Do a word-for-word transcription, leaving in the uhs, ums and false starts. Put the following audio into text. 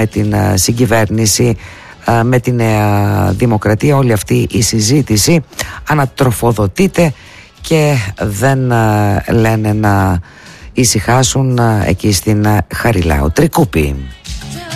την συγκυβέρνηση, με τη Νέα Δημοκρατία. Όλη αυτή η συζήτηση ανατροφοδοτείται και δεν λένε να ησυχάσουν εκεί στην Χαριλάου. Τρικούπη.